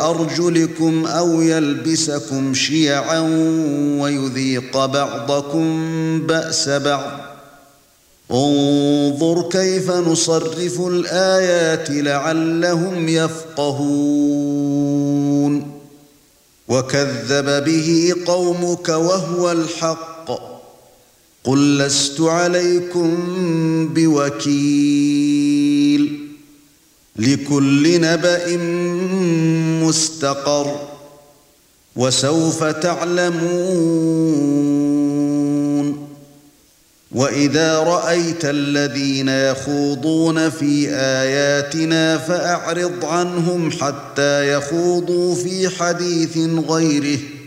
أَرْجُلِكُمْ أَوْ يَلْبِسَكُمْ شِيَعًا وَيُذِيقَ بَعْضَكُم بَأْسَ بَعْضٍ انظُرْ كَيْفَ نُصَرِّفُ الْآيَاتِ لَعَلَّهُمْ يَفْقَهُونَ وَكَذَّبَ بِهِ قَوْمُكَ وَهُوَ الْحَقُّ قُل لَّسْتُ عَلَيْكُمْ بِوَكِيلٍ لِكُلِّ نَبَإٍ مُسْتَقَرٌّ وَسَوْفَ تَعْلَمُونَ وَإِذَا رَأَيْتَ الَّذِينَ يَخُوضُونَ فِي آيَاتِنَا فَأَعْرِضْ عَنْهُمْ حَتَّى يَخُوضُوا فِي حَدِيثٍ غَيْرِهِ